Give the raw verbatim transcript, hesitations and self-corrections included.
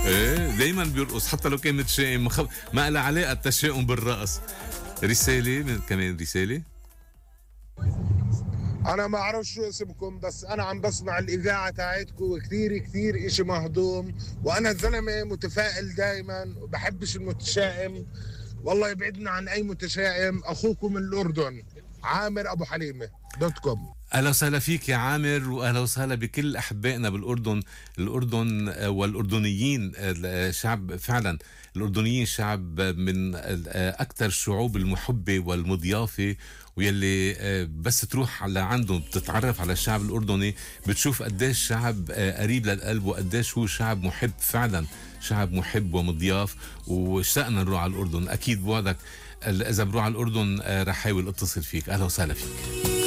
ايه دايما بيرقص حتى لو كان متشائم، ما, خب... ما لها علاقه التشاؤم بالرقص. رساله من كمان رساله. انا ما اعرفش شو اسمكم، بس انا عم بسمع الاذاعه تاعتكم وكثير كثير اشي مهضوم، وانا زلمه متفائل دائما وبحبش المتشائم. والله يبعدنا عن اي متشائم. اخوكم من الاردن، عامر ابو حليمه دوت كوم. اهلا وسهلا فيك يا عامر، واهلا وسهلا بكل احبائنا بالاردن. الاردن آه، والاردنيين، آه، شعب فعلا. الاردنيين شعب من اكثر الشعوب المحبه والمضيافه، ويلي آه، بس تروح لعندهم بتتعرف على الشعب الاردني، بتشوف قديش شعب آه، قريب للقلب، وقديش هو شعب محب فعلا، شعب محب ومضياف. واشتقنا نروح على الاردن، اكيد بوعدك اذا بروح على الاردن آه، رح احاول اتصل فيك. اهلا وسهلا فيك.